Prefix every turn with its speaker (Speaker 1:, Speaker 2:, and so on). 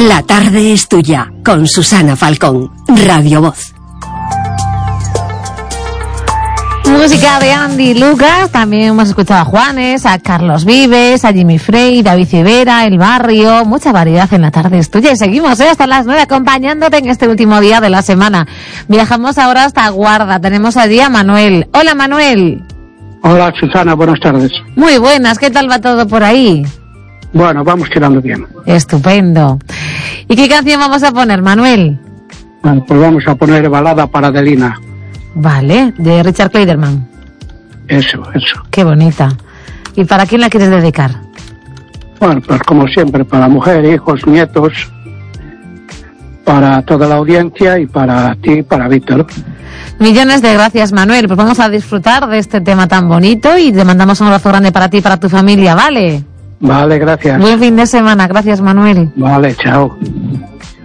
Speaker 1: La tarde es tuya, con Susana Falcón, Radio Voz.
Speaker 2: Música de Andy Lucas, también hemos escuchado a Juanes, a Carlos Vives, a Jimmy Frey, David Civera, El Barrio, mucha variedad en La tarde es tuya y seguimos hasta las 9 acompañándote en este último día de la semana. Viajamos ahora hasta Guarda, tenemos allí a Manuel. Hola Manuel.
Speaker 3: Hola Susana, buenas tardes.
Speaker 2: Muy buenas, ¿qué tal va todo por ahí?
Speaker 3: Bueno, vamos tirando bien.
Speaker 2: Estupendo. ¿Y qué canción vamos a poner, Manuel?
Speaker 3: Bueno, pues vamos a poner Balada para Adelina.
Speaker 2: Vale, de Richard Clayderman.
Speaker 3: Eso.
Speaker 2: Qué bonita. ¿Y para quién la quieres dedicar?
Speaker 3: Bueno, pues como siempre, para mujer, hijos, nietos, para toda la audiencia y para ti y para Víctor.
Speaker 2: Millones de gracias, Manuel. Pues vamos a disfrutar de este tema tan bonito y te mandamos un abrazo grande para ti y para tu familia, ¿vale?
Speaker 3: Vale, gracias.
Speaker 2: Buen fin de semana. Gracias, Manuel.
Speaker 3: Vale, chao.